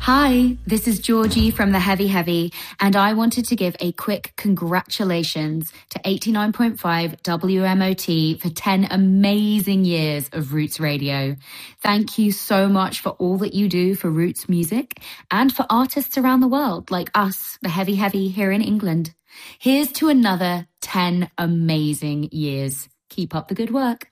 Hi, this is Georgie from The Heavy Heavy, and I wanted to give a quick congratulations to 89.5 WMOT for 10 amazing years of Roots Radio. Thank you so much for all that you do for Roots music and for artists around the world like us, The Heavy Heavy here in England. Here's to another 10 amazing years. Keep up the good work.